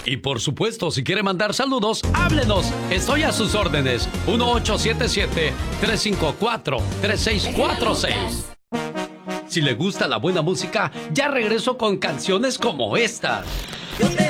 Y por supuesto, si quiere mandar saludos, háblenos. Estoy a sus órdenes. 1877-354-3646. Si le gusta la buena música, ya regreso con canciones como estas. Yo te